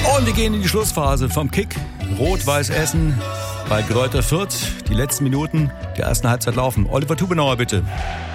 Und wir gehen in die Schlussphase vom Kick. Rot-Weiß Essen bei Greuther Fürth. Die letzten Minuten der ersten Halbzeit laufen. Oliver Tubenauer, bitte.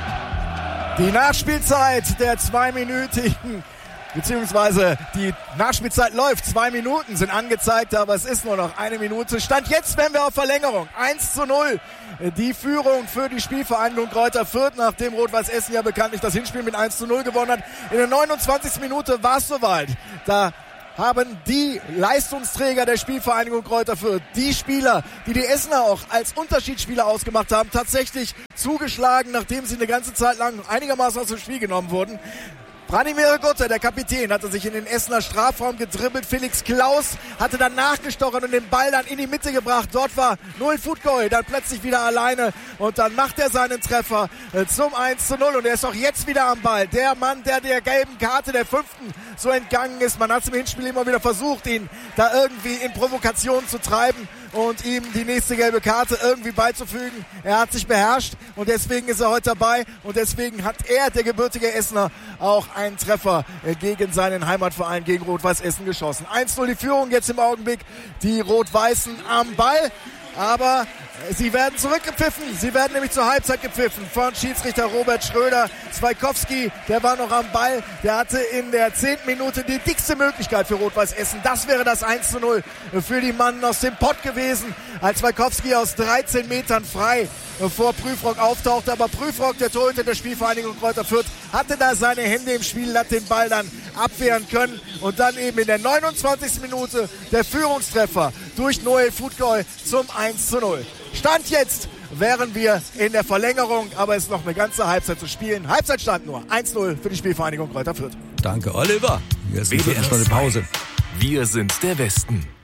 Die Nachspielzeit der 2-minütigen, beziehungsweise die Nachspielzeit läuft. 2 Minuten sind angezeigt, aber es ist nur noch 1 Minute. Stand jetzt, wenn wir auf Verlängerung. 1:0. Die Führung für die Spielvereinigung Greuther Fürth, nachdem Rot-Weiß Essen ja bekanntlich das Hinspiel mit 1:0 gewonnen hat. In der 29. Minute war es soweit. Da haben die Leistungsträger der Spielvereinigung Greuther Fürth, die Spieler, die die Essener auch als Unterschiedsspieler ausgemacht haben, tatsächlich zugeschlagen, nachdem sie eine ganze Zeit lang einigermaßen aus dem Spiel genommen wurden. Branimir Gutter, der Kapitän, hatte sich in den Essener Strafraum gedribbelt. Felix Klaus hatte dann nachgestochert und den Ball dann in die Mitte gebracht. Dort war Noel Futgoy dann plötzlich wieder alleine und dann macht er seinen Treffer zum 1:0 und er ist auch jetzt wieder am Ball. Der Mann, der gelben Karte der 5. so entgangen ist. Man hat es im Hinspiel immer wieder versucht, ihn da irgendwie in Provokation zu treiben und ihm die nächste gelbe Karte irgendwie beizufügen. Er hat sich beherrscht und deswegen ist er heute dabei und deswegen hat er, der gebürtige Essener, auch einen Treffer gegen seinen Heimatverein, gegen Rot-Weiß Essen geschossen. 1:0 die Führung jetzt im Augenblick, die Rot-Weißen am Ball, aber sie werden zurückgepfiffen. Sie werden nämlich zur Halbzeit gepfiffen von Schiedsrichter Robert Schröder. Zweitkowski, der war noch am Ball. Der hatte in der 10. Minute die dickste Möglichkeit für Rot-Weiß Essen. Das wäre das 1:0 für die Mannen aus dem Pott gewesen, als Zweitkowski aus 13 Metern frei vor Prüfrock auftauchte. Aber Prüfrock, der Torhüter der Spielvereinigung Greuther Fürth, hatte da seine Hände im Spiel, hat den Ball dann abwehren können. Und dann eben in der 29. Minute der Führungstreffer durch Noel Futgoy zum 1:0. Stand jetzt wären wir in der Verlängerung, aber es ist noch eine ganze Halbzeit zu spielen. Halbzeitstand nur 1:0 für die Spielvereinigung Greuther Fürth. Danke, Oliver. Jetzt wird eine Stunde Pause. Wir sind der Westen.